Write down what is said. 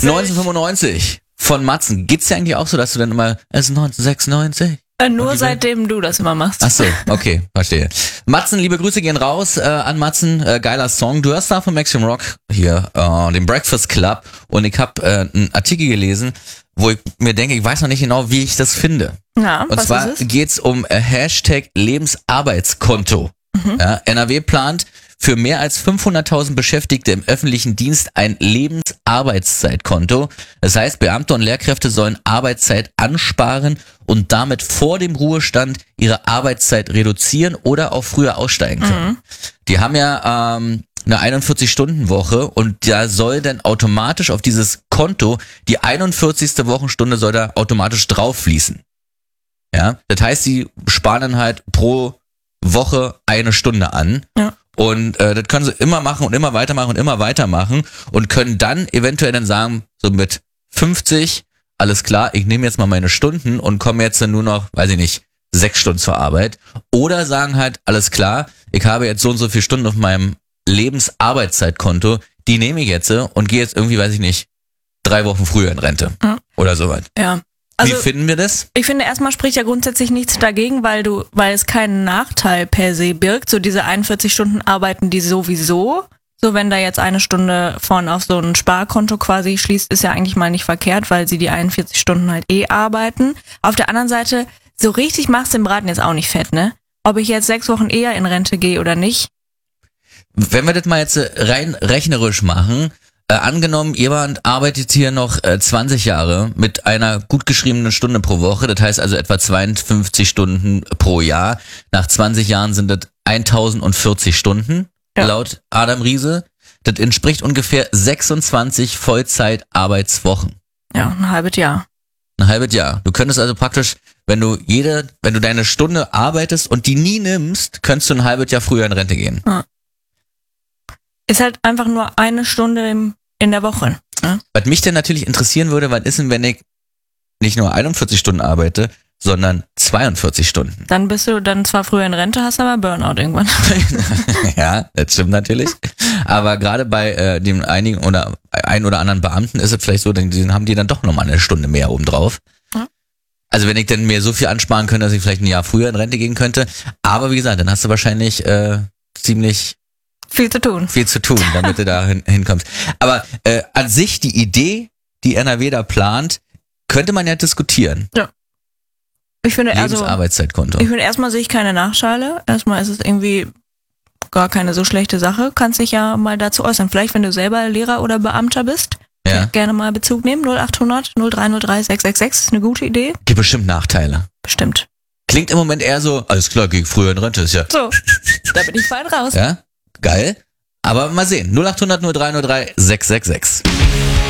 1995 von Matzen. Geht's dir eigentlich auch so, dass du dann immer, es ist 1996? Nur seitdem du das immer machst. Ach so, okay, verstehe. Matzen, liebe Grüße gehen raus an Matzen, geiler Song. Du hörst da von Maximum Rock hier, den Breakfast Club, und ich habe einen Artikel gelesen, wo ich mir denke, ich weiß noch nicht genau, wie ich das finde. Ja, und zwar geht's um Hashtag Lebensarbeitskonto. Ja, NRW plant für mehr als 500.000 Beschäftigte im öffentlichen Dienst ein Lebensarbeitszeitkonto. Das heißt, Beamte und Lehrkräfte sollen Arbeitszeit ansparen und damit vor dem Ruhestand ihre Arbeitszeit reduzieren oder auch früher aussteigen können. Die haben ja eine 41-Stunden-Woche und da soll dann automatisch auf dieses Konto die 41. Wochenstunde soll da automatisch drauf fließen. Ja, das heißt, sie sparen dann halt pro Woche eine Stunde an. Ja. Und das können sie immer machen und immer weitermachen und immer weitermachen und können dann eventuell dann sagen, so mit 50, alles klar, ich nehme jetzt mal meine Stunden und komme jetzt dann nur noch, weiß ich nicht, 6 Stunden zur Arbeit. Oder sagen halt, alles klar, ich habe jetzt so und so viele Stunden auf meinem Lebensarbeitszeitkonto, die nehme ich jetzt und gehe jetzt irgendwie, weiß ich nicht, 3 Wochen früher in Rente oder sowas. Ja. Also, wie finden wir das? Ich finde, erstmal spricht ja grundsätzlich nichts dagegen, weil es keinen Nachteil per se birgt. So diese 41 Stunden arbeiten die sowieso. So, wenn da jetzt eine Stunde vorne auf so ein Sparkonto quasi schließt, ist ja eigentlich mal nicht verkehrt, weil sie die 41 Stunden halt arbeiten. Auf der anderen Seite, so richtig machst du den Braten jetzt auch nicht fett, ne? Ob ich jetzt 6 Wochen eher in Rente gehe oder nicht. Wenn wir das mal jetzt rein rechnerisch machen, angenommen, jemand arbeitet hier noch 20 Jahre mit einer gut geschriebenen Stunde pro Woche, das heißt also etwa 52 Stunden pro Jahr. Nach 20 Jahren sind das 1040 Stunden, laut Adam Riese. Das entspricht ungefähr 26 Vollzeitarbeitswochen. Ja, ein halbes Jahr. Ein halbes Jahr. Du könntest also praktisch, wenn du deine Stunde arbeitest und die nie nimmst, könntest du ein halbes Jahr früher in Rente gehen. Ja. Ist halt einfach nur eine Stunde in der Woche. Ne? Was mich denn natürlich interessieren würde, was ist denn, wenn ich nicht nur 41 Stunden arbeite, sondern 42 Stunden? Dann bist du dann zwar früher in Rente, hast aber Burnout irgendwann. Ja, das stimmt natürlich. Aber gerade bei dem ein oder anderen Beamten ist es vielleicht so, dann haben die dann doch nochmal eine Stunde mehr obendrauf. Ja. Also wenn ich dann mir so viel ansparen könnte, dass ich vielleicht ein Jahr früher in Rente gehen könnte. Aber wie gesagt, dann hast du wahrscheinlich ziemlich viel zu tun, damit du da hinkommst. Aber an sich die Idee, die NRW da plant, könnte man ja diskutieren. Ja. Ich finde Lebensarbeitszeitkonto. Ich finde, erstmal sehe ich keine Nachteile. Erstmal ist es irgendwie gar keine so schlechte Sache. Kannst dich ja mal dazu äußern. Vielleicht, wenn du selber Lehrer oder Beamter bist, gerne mal Bezug nehmen. 0800 0303 666 ist eine gute Idee. Gibt bestimmt Nachteile. Bestimmt. Klingt im Moment eher so, alles klar, geh früher in Rente, ist ja. So, da bin ich fein raus. Ja, geil. Aber mal sehen. 0800 0303 666.